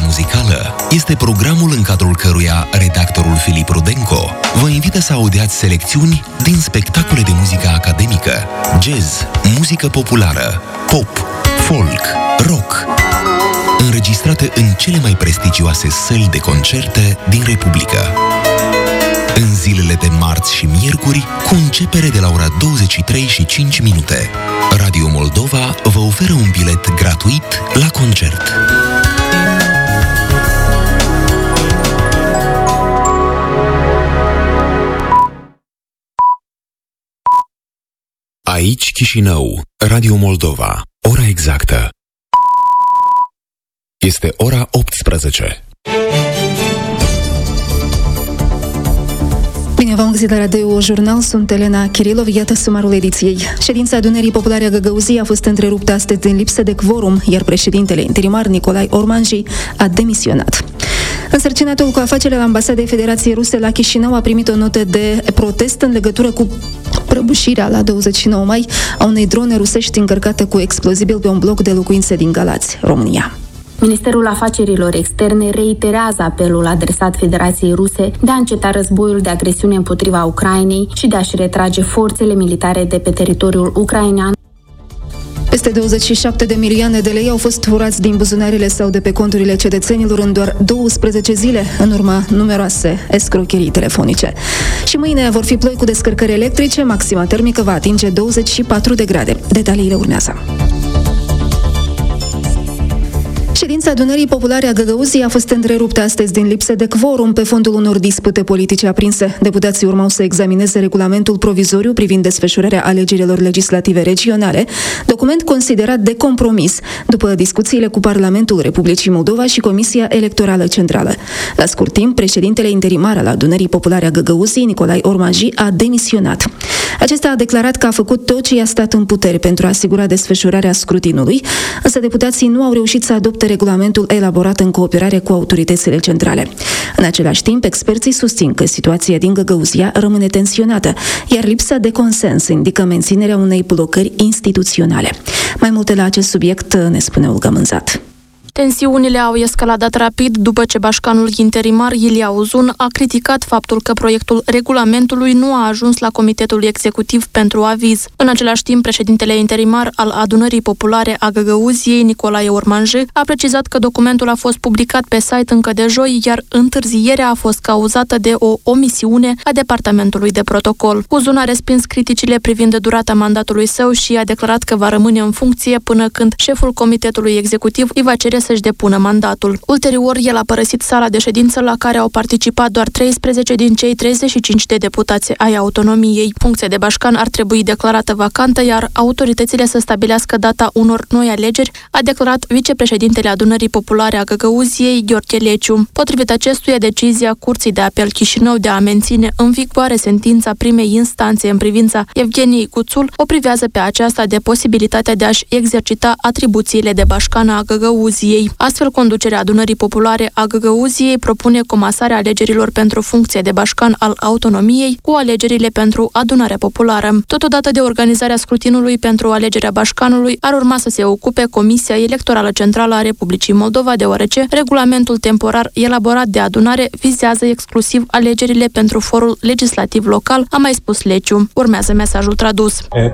muzicală este programul în cadrul căruia redactorul Filip Rudenco vă invită să audiați selecțiuni din spectacole de muzică academică, jazz, muzică populară, pop, folk, rock, înregistrate în cele mai prestigioase săli de concerte din Republică. În zilele de marți și miercuri, cu începere de la ora 23:05, Radio Moldova vă oferă un bilet gratuit la concert. Aici Chișinău, Radio Moldova. Ora exactă este ora 18. Bine v-am găsit la Radio Jurnal, sunt Elena Chirilov, iată sumarul ediției. Ședința Adunării Populare a Găgăuziei a fost întreruptă astăzi din lipsă de quorum, iar președintele interimar Nicolae Ormanji a demisionat. Însărcinatul cu afacerile Ambasadei Federației Ruse la Chișinău a primit o notă de protest în legătură cu prăbușirea la 29 mai a unei drone rusești încărcate cu explozibil pe un bloc de locuințe din Galați, România. Ministerul Afacerilor Externe reiterează apelul adresat Federației Ruse de a înceta războiul de agresiune împotriva Ucrainei și de a-și retrage forțele militare de pe teritoriul ucrainean. Peste 27 de milioane de lei au fost furați din buzunarele sau de pe conturile cetățenilor în doar 12 zile, în urma numeroase escrocherii telefonice. Și mâine vor fi ploi cu descărcări electrice, maxima termică va atinge 24 de grade. Detaliile urmează. Ședința Adunării Populare a Găgăuziei a fost întreruptă astăzi din lipsă de quorum pe fondul unor dispute politice aprinse. Deputații urmau să examineze regulamentul provizoriu privind desfășurarea alegerilor legislative regionale, document considerat de compromis după discuțiile cu Parlamentul Republicii Moldova și Comisia Electorală Centrală. La scurt timp, președintele interimar al Adunării Populare a Găgăuziei, Nicolae Ormanji, a demisionat. Acesta a declarat că a făcut tot ce i-a stat în putere pentru a asigura desfășurarea scrutinului, însă deputații nu au reușit să adopte regulamentul elaborat în cooperare cu autoritățile centrale. În același timp, experții susțin că situația din Găgăuzia rămâne tensionată, iar lipsa de consens indică menținerea unei blocări instituționale. Mai multe la acest subiect ne spune Olga Mânzat. Tensiunile au escaladat rapid după ce bașcanul interimar Ilia Uzun a criticat faptul că proiectul regulamentului nu a ajuns la Comitetul Executiv pentru aviz. În același timp, președintele interimar al Adunării Populare a Găgăuziei, Nicolae Ormanji, a precizat că documentul a fost publicat pe site încă de joi, iar întârzierea a fost cauzată de o omisiune a Departamentului de Protocol. Uzun a respins criticile privind durata mandatului său și a declarat că va rămâne în funcție până când șeful Comitetului Executiv îi va cere să-și depună mandatul. Ulterior, el a părăsit sala de ședință la care au participat doar 13 din cei 35 de deputați ai autonomiei. Funcția de bașcan ar trebui declarată vacantă, iar autoritățile să stabilească data unor noi alegeri, a declarat vicepreședintele Adunării Populare a Găgăuziei, Gheorghe Leciu. Potrivit acestuia, decizia Curții de Apel Chișinău de a menține în vigoare sentința primei instanțe în privința Evgeniei Guțul o privează pe aceasta de posibilitatea de a-și exercita atribuțiile de bașcană a Găgăuziei. Astfel, conducerea Adunării Populare a Găgăuziei propune comasarea alegerilor pentru funcție de bașcan al autonomiei cu alegerile pentru Adunarea Populară. Totodată de organizarea scrutinului pentru alegerea bașcanului ar urma să se ocupe Comisia Electorală Centrală a Republicii Moldova, deoarece regulamentul temporar elaborat de adunare vizează exclusiv alegerile pentru forul legislativ local, a mai spus Leciu. Urmează mesajul tradus.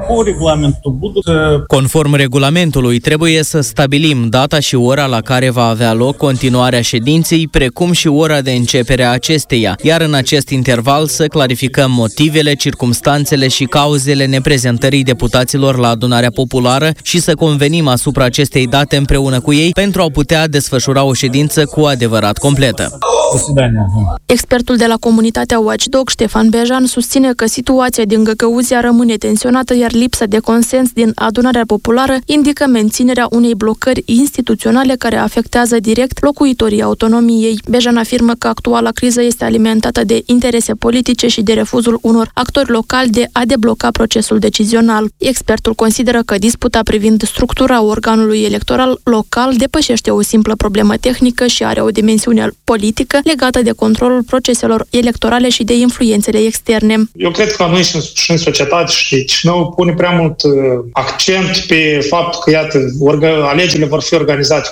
Conform regulamentului, trebuie să stabilim data și ora la care va avea loc continuarea ședinței, precum și ora de începere a acesteia, iar în acest interval să clarificăm motivele, circumstanțele și cauzele neprezentării deputaților la adunarea populară și să convenim asupra acestei date împreună cu ei pentru a putea desfășura o ședință cu adevărat completă. Expertul de la comunitatea Watchdog, Ștefan Bejan, susține că situația din Găgăuzia rămâne tensionată, iar lipsa de consens din adunarea populară indică menținerea unei blocări instituționale care afectează direct locuitorii autonomiei. Bejan afirmă că actuala criză este alimentată de interese politice și de refuzul unor actori locali de a debloca procesul decizional. Expertul consideră că disputa privind structura organului electoral local depășește o simplă problemă tehnică și are o dimensiune politică legată de controlul proceselor electorale și de influențele externe. Eu cred că noi și în societate și Chișinău pune prea mult accent pe faptul că, iată, alegerile vor fi organizate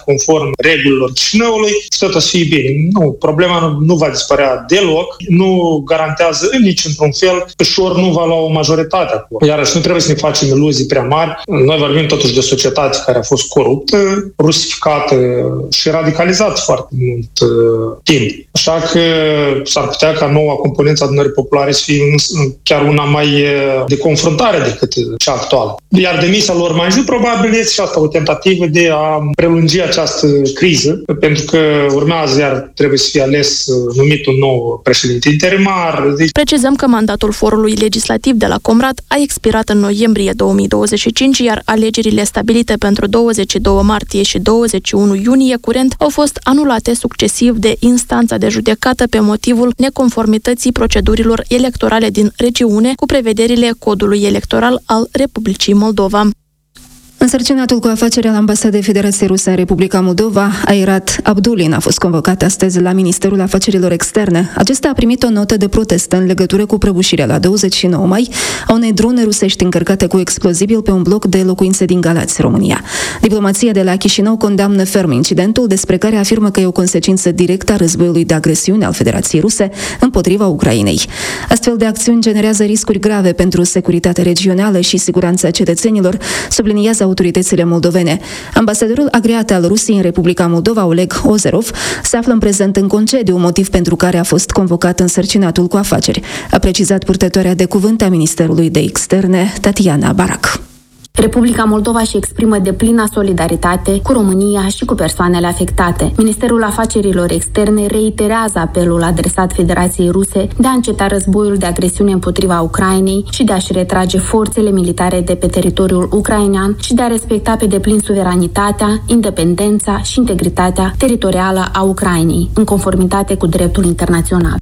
conform regulilor Chișinăului și tot o să fie bine. Nu, problema nu va dispărea deloc, nu garantează nici într-un fel că Șor nu va lua o majoritate acolo. Iarăși nu trebuie să ne facem iluzii prea mari. Noi vorbim totuși de o societate care a fost coruptă, rusificată și radicalizată foarte mult timp. Așa că s-ar putea ca noua componență a Adunării Populare să fie chiar una mai de confruntare decât cea actuală. Iar demisia lor mai zi probabil este și asta o tentativă de a prelungi această criză, pentru că urmează iar trebuie să fie ales numit un nou președinte interimar. Precizăm că mandatul forului legislativ de la Comrat a expirat în noiembrie 2025, iar alegerile stabilite pentru 22 martie și 21 iunie curent au fost anulate succesiv de instanța de judecată pe motivul neconformității procedurilor electorale din regiune cu prevederile codului electoral al Republicii Moldova. Însărcinatul cu afaceri al Ambasadei Federației Ruse în Republica Moldova, Airat Abdulin, a fost convocat astăzi la Ministerul Afacerilor Externe. Acesta a primit o notă de protest în legătură cu prăbușirea la 29 mai a unei drone rusești încărcate cu explozibil pe un bloc de locuințe din Galați, România. Diplomația de la Chișinău condamnă ferm incidentul, despre care afirmă că e o consecință directă a războiului de agresiune al Federației Ruse împotriva Ucrainei. Astfel de acțiuni generează riscuri grave pentru securitatea regională și siguranța cetățenilor, subliniază autoritățile moldovene. Ambasadorul agreat al Rusiei în Republica Moldova, Oleg Ozerov, se află în prezent în concediu, motiv pentru care a fost convocat însărcinatul cu afaceri, a precizat purtătoarea de cuvânt a Ministerului de Externe, Tatiana Barac. Republica Moldova își exprimă deplină solidaritate cu România și cu persoanele afectate. Ministerul Afacerilor Externe reiterează apelul adresat Federației Ruse de a înceta războiul de agresiune împotriva Ucrainei și de a-și retrage forțele militare de pe teritoriul ucrainean și de a respecta pe deplin suveranitatea, independența și integritatea teritorială a Ucrainei, în conformitate cu dreptul internațional.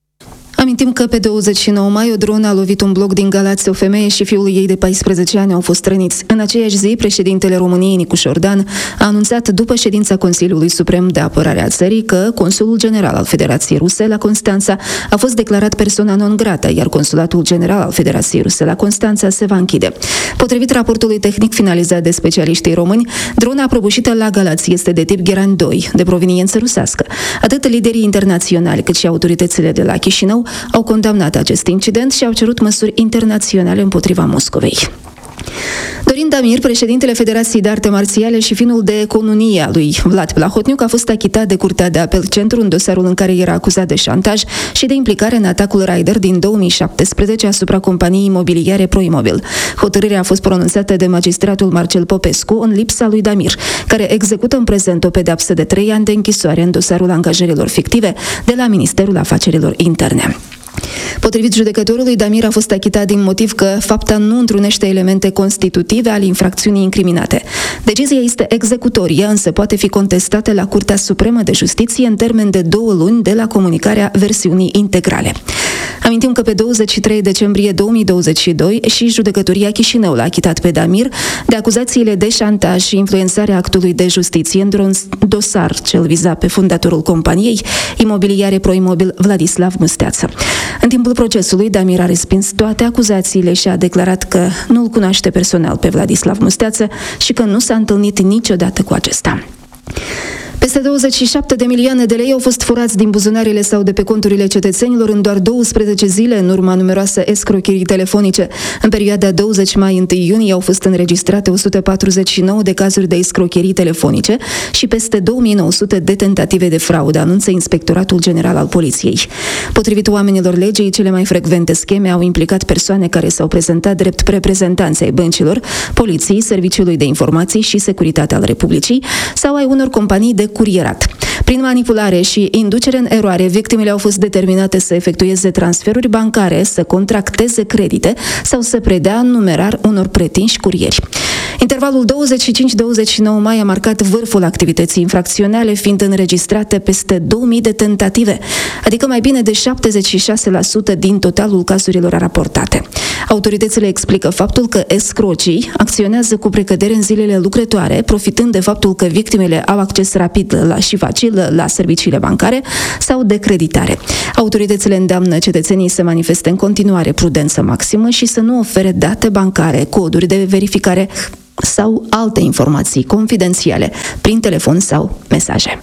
Amintim că pe 29 mai o dronă a lovit un bloc din Galați. O femeie și fiul ei de 14 ani au fost răniți. În aceeași zi, președintele României, Nicu Șordan, a anunțat după ședința Consiliului Suprem de Apărare a țării că consulul general al Federației Ruse la Constanța a fost declarat persoana non grata, iar consulatul general al Federației Ruse la Constanța se va închide. Potrivit raportului tehnic finalizat de specialiștii români, drona prăbușită la Galați este de tip Gheran 2, de proveniență rusească. Atât liderii internaționali cât și autoritățile de la Chișinău au condamnat acest incident și au cerut măsuri internaționale împotriva Moscovei. Dorin Damir, președintele Federației de Arte Marțiale și finul de economie a lui Vlad Plahotniuc, a fost achitat de Curtea de Apel Centru în dosarul în care era acuzat de șantaj și de implicare în atacul Raider din 2017 asupra companiei imobiliare Proimobil. Hotărârea a fost pronunțată de magistratul Marcel Popescu în lipsa lui Damir, care execută în prezent o pedeapsă de 3 ani de închisoare în dosarul angajărilor fictive de la Ministerul Afacerilor Interne. Potrivit judecătorului, Damir a fost achitat din motiv că fapta nu întrunește elemente constitutive ale infracțiunii incriminate. Decizia este executorie, însă poate fi contestată la Curtea Supremă de Justiție în termen de 2 luni de la comunicarea versiunii integrale. Amintim că pe 23 decembrie 2022 și judecătoria Chișinău l-a achitat pe Damir de acuzațiile de șantaj și influențarea actului de justiție într-un dosar ce îl viza pe fondatorul companiei imobiliare Proimobil Vladislav Mâsteață. În timpul procesului, Damir a respins toate acuzațiile și a declarat că nu îl cunoaște personal pe Vladislav Mâsteață și că nu s-a întâlnit niciodată cu acesta. Peste 27 de milioane de lei au fost furați din buzunarele sau de pe conturile cetățenilor în doar 12 zile, în urma numeroase escrocherii telefonice. În perioada 20 mai-1 iunie au fost înregistrate 149 de cazuri de escrocherii telefonice și peste 2900 de tentative de fraudă, anunță Inspectoratul General al Poliției. Potrivit oamenilor legii, cele mai frecvente scheme au implicat persoane care s-au prezentat drept reprezentanți ai băncilor, poliției, Serviciului de Informații și Securitate al Republicii sau ai unor companii de curierat. Prin manipulare și inducere în eroare, victimele au fost determinate să efectueze transferuri bancare, să contracteze credite sau să predea numerar unor pretinși curieri. Intervalul 25-29 mai a marcat vârful activității infracționale, fiind înregistrate peste 2000 de tentative, adică mai bine de 76% din totalul cazurilor raportate. Autoritățile explică faptul că escrocii acționează cu precădere în zilele lucrătoare, profitând de faptul că victimele au acces rapid și facil la serviciile bancare sau de creditare. Autoritățile îndeamnă cetățenii să manifeste în continuare prudență maximă și să nu ofere date bancare, coduri de verificare sau alte informații confidențiale prin telefon sau mesaje.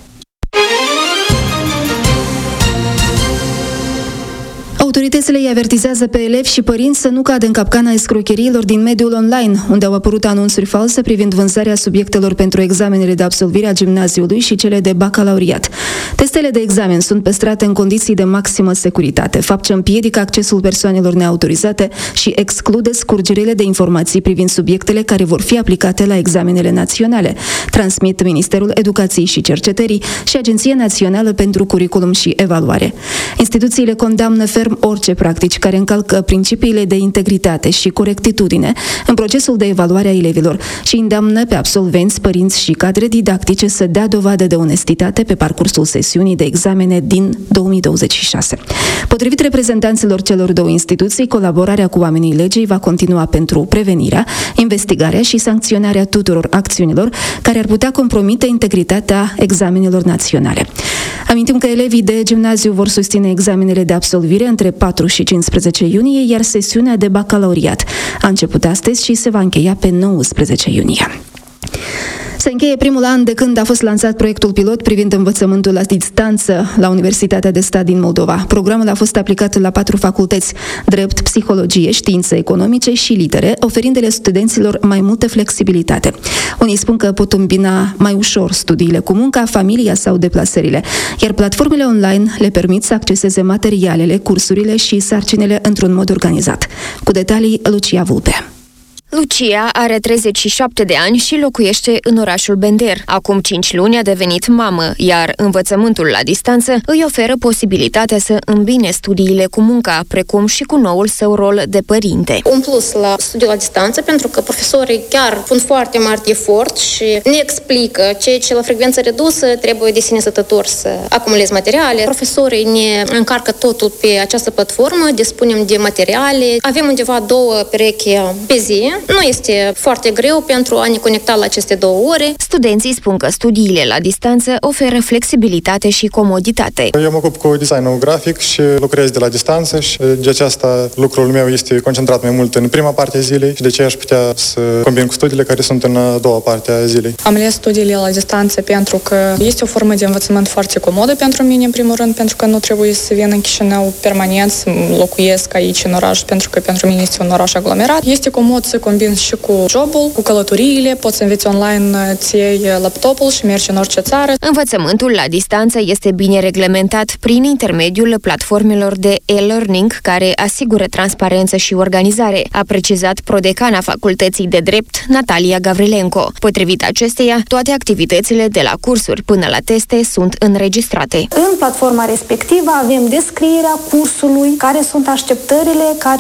Autoritățile îi avertizează pe elevi și părinți să nu cadă în capcana escrocheriilor din mediul online, unde au apărut anunțuri false privind vânzarea subiectelor pentru examenele de absolvire a gimnaziului și cele de bacalaureat. Testele de examen sunt păstrate în condiții de maximă securitate, fapt ce împiedică accesul persoanelor neautorizate și exclude scurgerile de informații privind subiectele care vor fi aplicate la examenele naționale, transmit Ministerul Educației și Cercetării și Agenția Națională pentru Curriculum și Evaluare. Instituțiile condamnă ferm orice practici care încalcă principiile de integritate și corectitudine în procesul de evaluare a elevilor și îndeamnă pe absolvenți, părinți și cadre didactice să dea dovadă de onestitate pe parcursul sesiunii de examene din 2026. Potrivit reprezentanților celor două instituții, colaborarea cu oamenii legii va continua pentru prevenirea, investigarea și sancționarea tuturor acțiunilor care ar putea compromite integritatea examenelor naționale. Amintim că elevii de gimnaziu vor susține examenele de absolvire între 4 și 15 iunie, iar sesiunea de bacalaureat a început astăzi și se va încheia pe 19 iunie. Se încheie primul an de când a fost lansat proiectul pilot privind învățământul la distanță la Universitatea de Stat din Moldova. Programul a fost aplicat la 4 facultăți: drept, psihologie, științe economice și litere, oferindu-le studenților mai multă flexibilitate. Unii spun că pot îmbina mai ușor studiile cu munca, familia sau deplasările, iar platformele online le permit să acceseze materialele, cursurile și sarcinile într-un mod organizat. Cu detalii, Lucia Vulpe. Lucia are 37 de ani și locuiește în orașul Bender. Acum 5 luni a devenit mamă, iar învățământul la distanță îi oferă posibilitatea să îmbine studiile cu munca, precum și cu noul său rol de părinte. Un plus la studiul la distanță, pentru că profesorii chiar pun foarte mare efort și ne explică ceea ce la frecvență redusă trebuie de sine stătător să acumulezi materiale. Profesorii ne încarcă totul pe această platformă, dispunem de materiale, avem undeva 2 perechi pe zi. Nu este foarte greu pentru a ne conecta la aceste 2 ore. Studenții spun că studiile la distanță oferă flexibilitate și comoditate. Eu mă ocup cu designul grafic și lucrez de la distanță și de aceasta lucrul meu este concentrat mai mult în prima parte a zilei și de aceea aș putea să combin cu studiile care sunt în a doua parte a zilei. Am ales studiile la distanță pentru că este o formă de învățământ foarte comodă pentru mine, în primul rând, pentru că nu trebuie să vin în Chișinău permanent, să locuiesc aici în oraș, pentru că pentru mine este un oraș aglomerat. Este comod să combin și cu jobul, cu călătoriile, poți să înveți online, ți iei laptopul și mergi în orice țară. Învățământul la distanță este bine reglementat prin intermediul platformelor de e-learning care asigură transparență și organizare, a precizat prodecana Facultății de Drept, Natalia Gavrilenko. Potrivit acesteia, toate activitățile de la cursuri până la teste sunt înregistrate. În platforma respectivă avem descrierea cursului, care sunt așteptările, care